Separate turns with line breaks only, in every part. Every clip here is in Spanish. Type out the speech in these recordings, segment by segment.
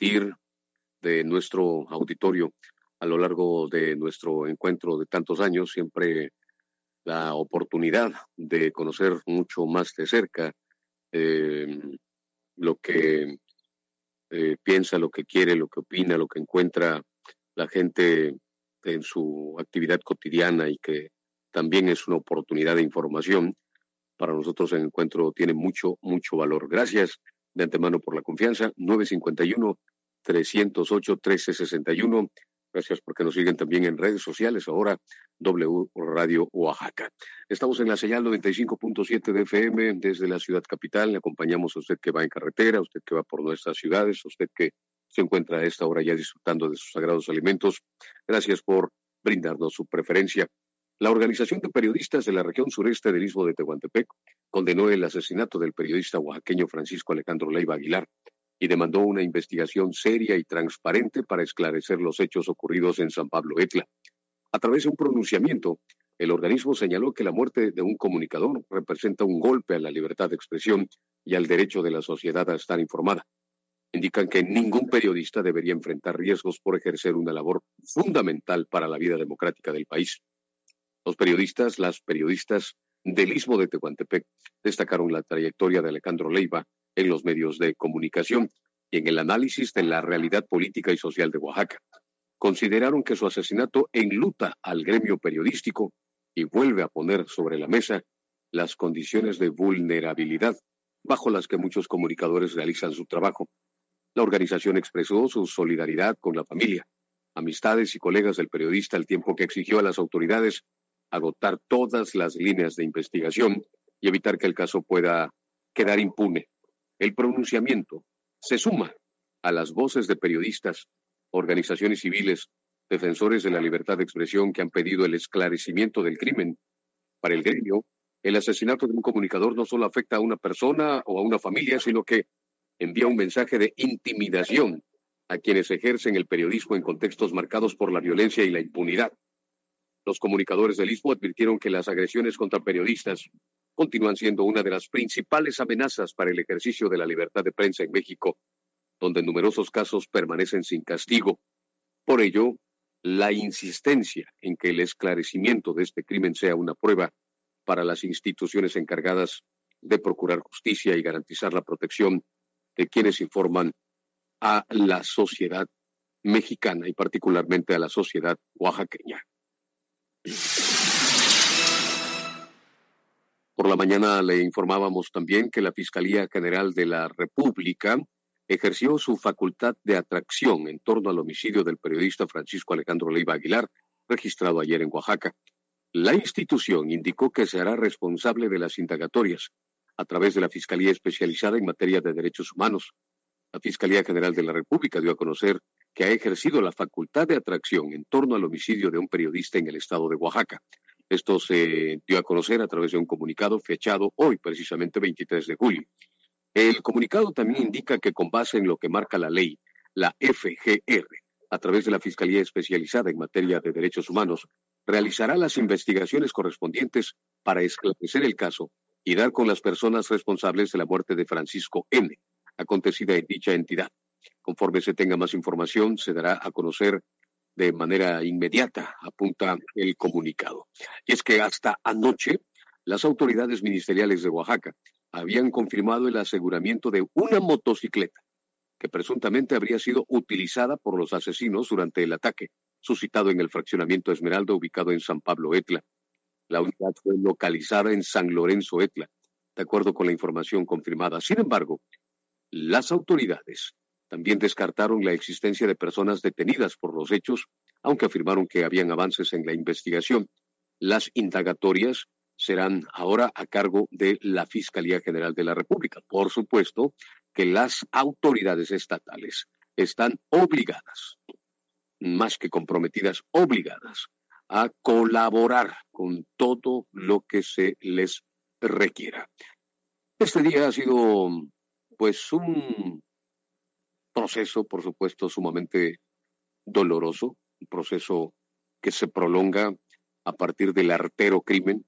compartir de nuestro auditorio a lo largo de nuestro encuentro de tantos años, siempre la oportunidad de conocer mucho más de cerca lo que piensa, lo que quiere, lo que opina, lo que encuentra la gente en su actividad cotidiana y que también es una oportunidad de información. Para nosotros el encuentro tiene mucho valor. Gracias de antemano por la confianza. 951-308-1361. Gracias porque nos siguen también en redes sociales. Ahora W Radio Oaxaca. Estamos en la señal 95.7 de FM desde la ciudad capital. Le acompañamos a usted que va en carretera, a usted que va por nuestras ciudades, a usted que se encuentra a esta hora ya disfrutando de sus sagrados alimentos. Gracias por brindarnos su preferencia. La Organización de Periodistas de la Región Sureste del Istmo de Tehuantepec condenó el asesinato del periodista oaxaqueño Francisco Alejandro Leiva Aguilar y demandó una investigación seria y transparente para esclarecer los hechos ocurridos en San Pablo Etla. A través de un pronunciamiento, el organismo señaló que la muerte de un comunicador representa un golpe a la libertad de expresión y al derecho de la sociedad a estar informada. Indican que ningún periodista debería enfrentar riesgos por ejercer una labor fundamental para la vida democrática del país. Los periodistas, las periodistas del Istmo de Tehuantepec destacaron la trayectoria de Alejandro Leiva en los medios de comunicación y en el análisis de la realidad política y social de Oaxaca. Consideraron que su asesinato enluta al gremio periodístico y vuelve a poner sobre la mesa las condiciones de vulnerabilidad bajo las que muchos comunicadores realizan su trabajo. La organización expresó su solidaridad con la familia, amistades y colegas del periodista al tiempo que exigió a las autoridades agotar todas las líneas de investigación y evitar que el caso pueda quedar impune. El pronunciamiento se suma a las voces de periodistas, organizaciones civiles, defensores de la libertad de expresión que han pedido el esclarecimiento del crimen. Para el gremio, el asesinato de un comunicador no solo afecta a una persona o a una familia, sino que envía un mensaje de intimidación a quienes ejercen el periodismo en contextos marcados por la violencia y la impunidad. Los comunicadores del Istmo advirtieron que las agresiones contra periodistas continúan siendo una de las principales amenazas para el ejercicio de la libertad de prensa en México, donde en numerosos casos permanecen sin castigo. Por ello, la insistencia en que el esclarecimiento de este crimen sea una prueba para las instituciones encargadas de procurar justicia y garantizar la protección de quienes informan a la sociedad mexicana y particularmente a la sociedad oaxaqueña. Por la mañana le informábamos también que la Fiscalía General de la República ejerció su facultad de atracción en torno al homicidio del periodista Francisco Alejandro Leiva Aguilar, registrado ayer en Oaxaca. La institución indicó que se hará responsable de las indagatorias a través de la Fiscalía Especializada en Materia de Derechos Humanos. La Fiscalía General de la República dio a conocer que ha ejercido la facultad de atracción en torno al homicidio de un periodista en el estado de Oaxaca. Esto se dio a conocer a través de un comunicado fechado hoy, precisamente 23 de julio. El comunicado también indica que con base en lo que marca la ley, la FGR, a través de la Fiscalía Especializada en Materia de Derechos Humanos, realizará las investigaciones correspondientes para esclarecer el caso y dar con las personas responsables de la muerte de Francisco N., acontecida en dicha entidad. Conforme se tenga más información, se dará a conocer de manera inmediata, apunta el comunicado. Y es que hasta anoche, las autoridades ministeriales de Oaxaca habían confirmado el aseguramiento de una motocicleta que presuntamente habría sido utilizada por los asesinos durante el ataque suscitado en el fraccionamiento Esmeralda ubicado en San Pablo Etla. La unidad fue localizada en San Lorenzo Etla, de acuerdo con la información confirmada. Sin embargo, las autoridades también descartaron la existencia de personas detenidas por los hechos, aunque afirmaron que habían avances en la investigación. Las indagatorias serán ahora a cargo de la Fiscalía General de la República. Por supuesto que las autoridades estatales están obligadas, más que comprometidas, obligadas a colaborar con todo lo que se les requiera. Este día ha sido, pues, un proceso, por supuesto, sumamente doloroso, un proceso que se prolonga a partir del artero crimen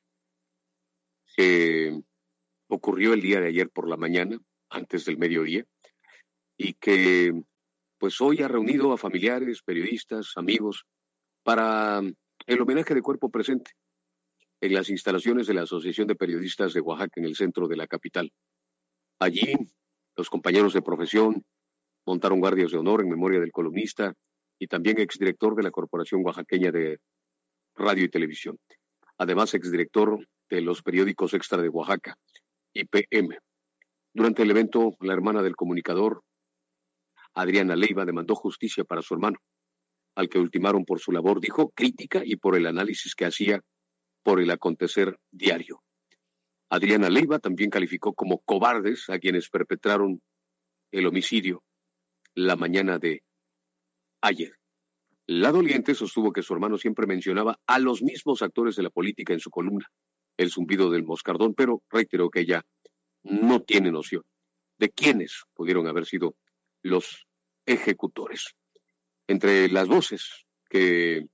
que ocurrió el día de ayer por la mañana, antes del mediodía, y que pues hoy ha reunido a familiares, periodistas, amigos, para el homenaje de cuerpo presente en las instalaciones de la Asociación de Periodistas de Oaxaca, en el centro de la capital. Allí, los compañeros de profesión montaron guardias de honor en memoria del columnista y también exdirector de la Corporación Oaxaqueña de Radio y Televisión. Además, exdirector de los periódicos Extra de Oaxaca, IPM. Durante el evento, la hermana del comunicador, Adriana Leiva, demandó justicia para su hermano, al que ultimaron por su labor, dijo, crítica y por el análisis que hacía por el acontecer diario. Adriana Leiva también calificó como cobardes a quienes perpetraron el homicidio la mañana de ayer. La doliente sostuvo que su hermano siempre mencionaba a los mismos actores de la política en su columna, El zumbido del moscardón, pero reiteró que ella no tiene noción de quiénes pudieron haber sido los ejecutores. Entre las voces que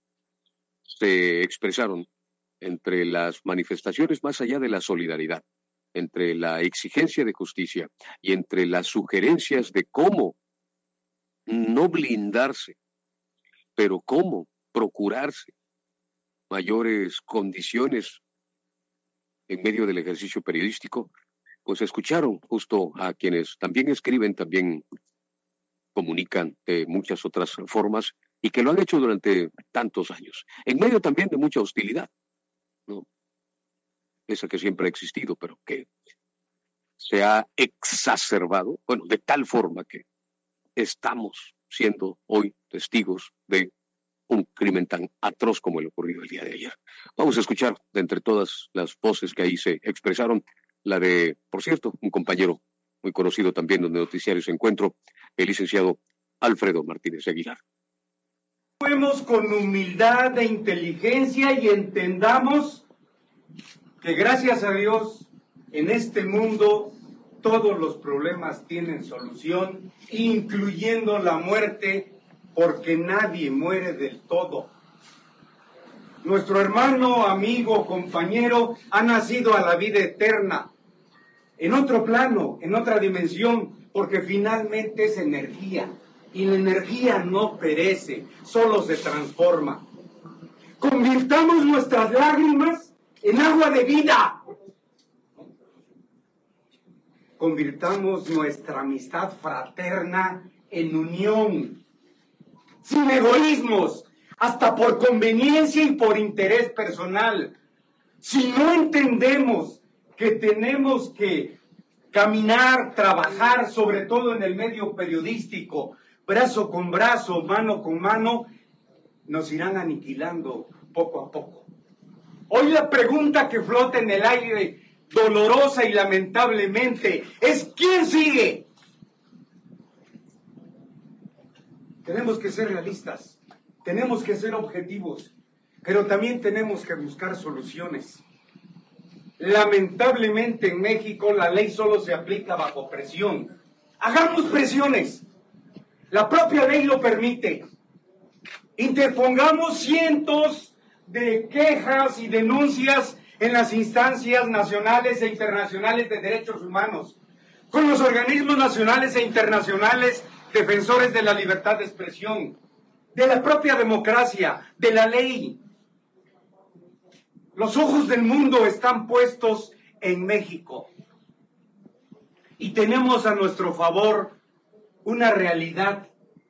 se expresaron entre las manifestaciones más allá de la solidaridad, entre la exigencia de justicia y entre las sugerencias de cómo no blindarse, pero cómo procurarse mayores condiciones en medio del ejercicio periodístico, pues escucharon justo a quienes también escriben, también comunican de muchas otras formas y que lo han hecho durante tantos años, en medio también de mucha hostilidad, ¿no? Esa que siempre ha existido, pero que se ha exacerbado, bueno, de tal forma que estamos siendo hoy testigos de un crimen tan atroz como el ocurrido el día de ayer. Vamos a escuchar de entre todas las voces que ahí se expresaron, la de, por cierto, un compañero muy conocido también donde Noticiarios Encuentro, el licenciado Alfredo Martínez Aguilar.
Actuemos con humildad e inteligencia y entendamos que gracias a Dios en este mundo todos los problemas tienen solución, incluyendo la muerte, porque nadie muere del todo. Nuestro hermano, amigo, compañero ha nacido a la vida eterna, en otro plano, en otra dimensión, porque finalmente es energía, y la energía no perece, solo se transforma. Convirtamos nuestras lágrimas en agua de vida. Convirtamos nuestra amistad fraterna en unión, sin egoísmos, hasta por conveniencia y por interés personal. Si no entendemos que tenemos que caminar, trabajar, sobre todo en el medio periodístico, brazo con brazo, mano con mano, nos irán aniquilando poco a poco. Hoy la pregunta que flota en el aire, dolorosa y lamentablemente, es ¿quién sigue? Tenemos que ser realistas, tenemos que ser objetivos, pero también tenemos que buscar soluciones. Lamentablemente en México la ley solo se aplica bajo presión. Hagamos presiones. La propia ley lo permite. Interpongamos cientos de quejas y denuncias en las instancias nacionales e internacionales de derechos humanos, con los organismos nacionales e internacionales defensores de la libertad de expresión, de la propia democracia, de la ley. Los ojos del mundo están puestos en México y tenemos a nuestro favor una realidad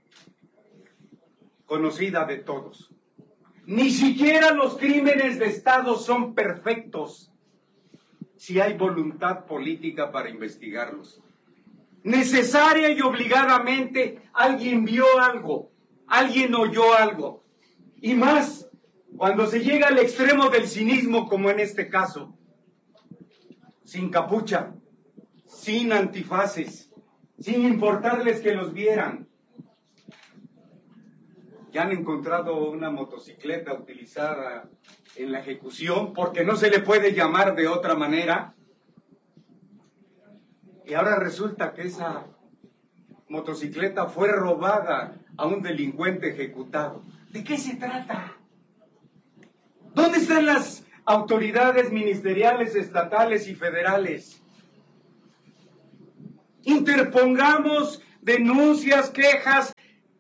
conocida de todos. Ni siquiera los crímenes de Estado son perfectos si hay voluntad política para investigarlos. Necesaria y obligadamente alguien vio algo, alguien oyó algo, y más cuando se llega al extremo del cinismo como en este caso, sin capucha, sin antifaces, sin importarles que los vieran. Ya han encontrado una motocicleta utilizada en la ejecución porque no se le puede llamar de otra manera. Y ahora resulta que esa motocicleta fue robada a un delincuente ejecutado. ¿De qué se trata? ¿Dónde están las autoridades ministeriales, estatales y federales? Interpongamos denuncias, quejas,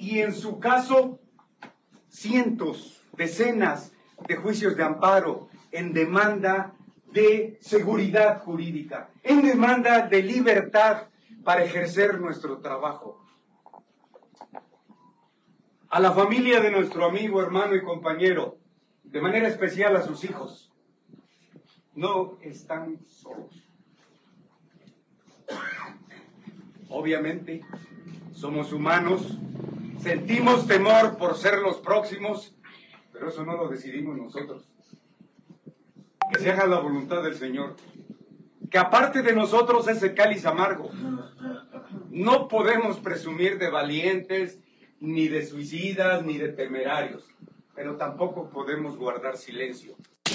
y en su caso cientos, decenas de juicios de amparo en demanda de seguridad jurídica, en demanda de libertad para ejercer nuestro trabajo. A la familia de nuestro amigo, hermano y compañero, de manera especial a sus hijos, no están solos. Obviamente, somos humanos, sentimos temor por ser los próximos, pero eso no lo decidimos nosotros. Que se haga la voluntad del Señor. Que aparte de nosotros ese cáliz amargo. No podemos presumir de valientes, ni de suicidas, ni de temerarios, pero tampoco podemos guardar silencio.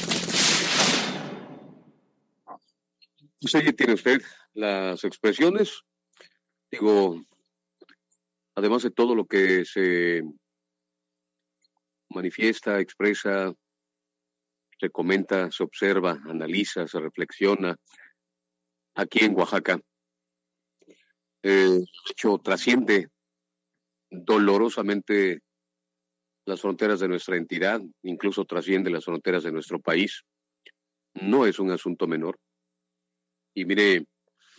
Pues ahí tiene usted las expresiones, digo, además de todo lo que se manifiesta, expresa, se comenta, se observa, analiza, se reflexiona aquí en Oaxaca. De hecho, trasciende dolorosamente las fronteras de nuestra entidad, incluso trasciende las fronteras de nuestro país. No es un asunto menor. Y mire,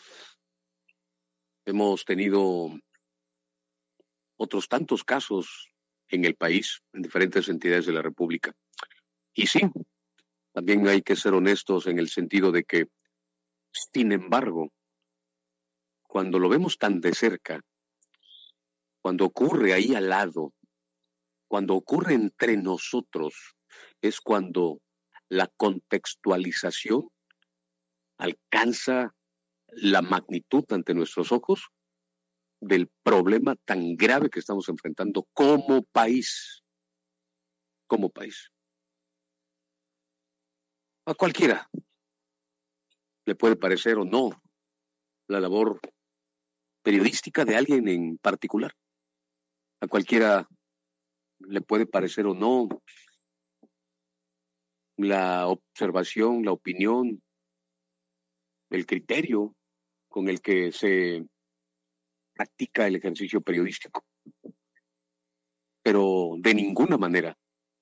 hemos tenido otros tantos casos en el país, en diferentes entidades de la República. Y sí, también hay que ser honestos en el sentido de que, sin embargo, cuando lo vemos tan de cerca, cuando ocurre ahí al lado, cuando ocurre entre nosotros, es cuando la contextualización alcanza la magnitud ante nuestros ojos del problema tan grave que estamos enfrentando como país. Como país. A cualquiera le puede parecer o no la labor periodística de alguien en particular. A cualquiera le puede parecer o no la observación, la opinión, el criterio con el que se practica el ejercicio periodístico. Pero de ninguna manera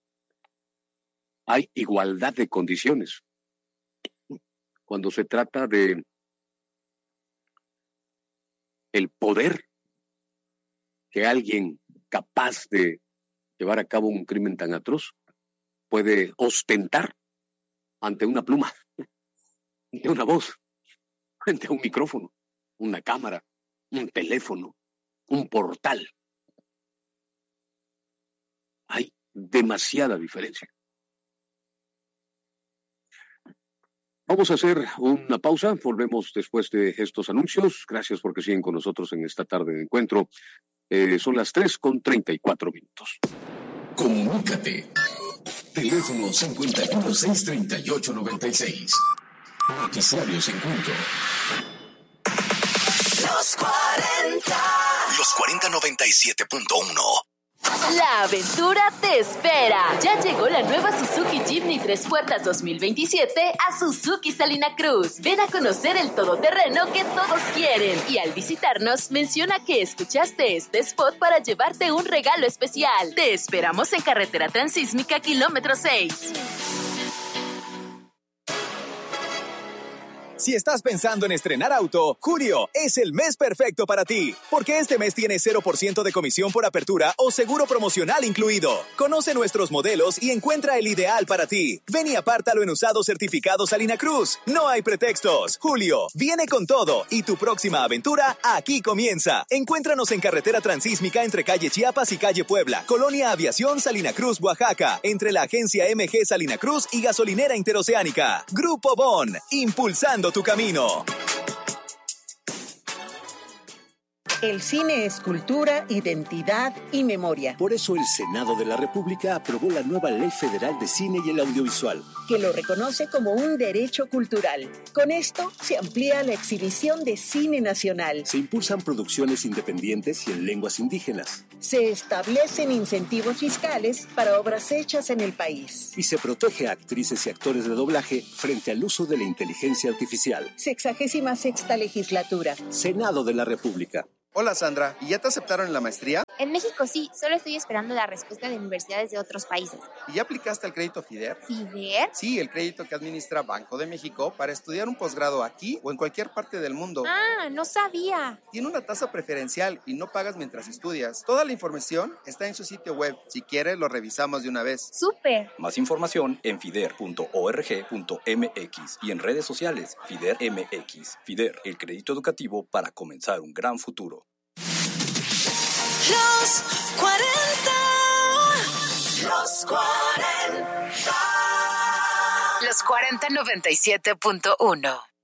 hay igualdad de condiciones cuando se trata de el poder que alguien capaz de llevar a cabo un crimen tan atroz puede ostentar ante una pluma, ante una voz, ante un micrófono, una cámara, un teléfono, un portal. Hay demasiada diferencia. Vamos a hacer una pausa, volvemos después de estos anuncios. Gracias porque siguen con nosotros en esta tarde de encuentro. Son las 3:34.
Comunícate. Teléfono 51-638-96. Noticiarios Encuentro.
Los 40.
Los 4097.1.
La aventura te espera. Ya llegó la nueva Suzuki Jimny 3 puertas 2027 a Suzuki Salina Cruz. Ven a conocer el todoterreno que todos quieren. Y al visitarnos, menciona que escuchaste este spot para llevarte un regalo especial. Te esperamos en Carretera Transísmica, kilómetro 6.
Si estás pensando en estrenar auto, julio es el mes perfecto para ti, porque este mes tiene 0% de comisión por apertura o seguro promocional incluido. Conoce nuestros modelos y encuentra el ideal para ti. Ven y apártalo en usados certificados Salina Cruz. No hay pretextos. Julio viene con todo y tu próxima aventura aquí comienza. Encuéntranos en Carretera Transísmica entre calle Chiapas y calle Puebla, Colonia Aviación Salina Cruz, Oaxaca, entre la agencia MG Salina Cruz y Gasolinera Interoceánica. Grupo Bon, impulsando tu camino.
El cine es cultura, identidad y memoria.
Por eso el Senado de la República aprobó la nueva Ley Federal de Cine y el Audiovisual,
que lo reconoce como un derecho cultural. Con esto se amplía la exhibición de cine nacional.
Se impulsan producciones independientes y en lenguas indígenas.
Se establecen incentivos fiscales para obras hechas en el país.
Y se protege a actrices y actores de doblaje frente al uso de la inteligencia artificial.
66ª legislatura.
Senado de la República.
Hola Sandra, ¿y ya te aceptaron en la maestría?
En México sí, solo estoy esperando la respuesta de universidades de otros países.
¿Y ya aplicaste al crédito FIDER?
¿FIDER?
Sí, el crédito que administra Banco de México para estudiar un posgrado aquí o en cualquier parte del mundo.
Ah, no sabía.
Tiene una tasa preferencial y no pagas mientras estudias. Toda la información está en su sitio web. Si quieres, lo revisamos de una vez.
¡Súper!
Más información en fider.org.mx y en redes sociales FIDER MX. FIDER, el crédito educativo para comenzar un gran futuro.
Los 40. Los 40.
Los 40 97.1.